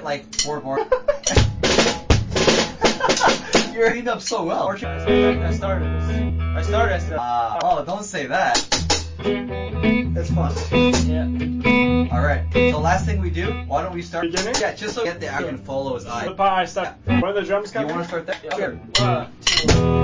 like 4 more. You're cleaned up so well. I started this. Oh, don't say that. It's fun. Yeah. Alright, so last thing we do, why don't we start? Beginning? Yeah, just so we get the action and follow his eye. I start. Where the drums come You in? want to start there? Yeah. Sure. 1, 2.